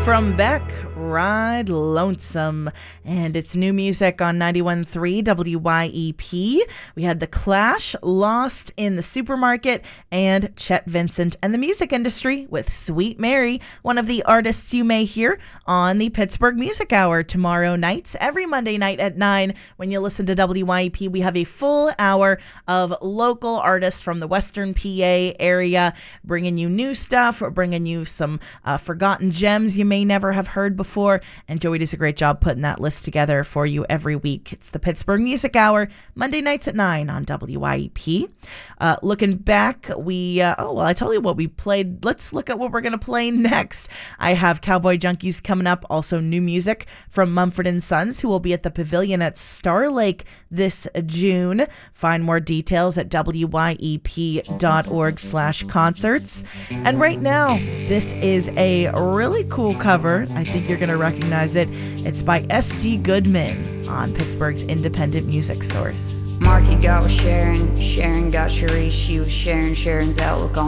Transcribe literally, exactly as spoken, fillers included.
From Beck, Ride Lonesome, and it's new music on ninety-one point three W Y E P. We had The Clash, Lost in the Supermarket, and Chet Vincent and the Music Industry with Sweet Mary, one of the artists you may hear on the Pittsburgh Music Hour tomorrow night. Every Monday night at nine, when you listen to W Y E P, we have a full hour of local artists from the Western P A area, bringing you new stuff, or bringing you some uh, forgotten gems you may never have heard before, and Joey does a great job putting that list together for you every week. It's the Pittsburgh Music Hour, Monday nights at nine on W Y E P. Uh, looking back, we, uh, oh, well, I told you what we played. Let's look at what we're going to play next. I have Cowboy Junkies coming up, also new music from Mumford and Sons, who will be at the Pavilion at Star Lake this June. Find more details at W Y E P dot org slash concerts. And right now, this is a really cool cover. I think you're going to recognize it. It's by S G Goodman on Pittsburgh's independent music source. Marky got with Sharon, Sharon got Sharice, she was sharing Sharon's outlook on